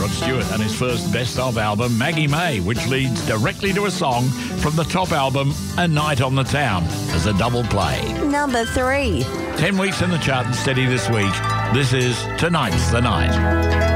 Rod Stewart and his first Best Of album, Maggie May, which leads directly to a song from the top album, A Night on the Town, as a double play. Number 3. 10 weeks in the chart and steady this week. This is Tonight's the Night.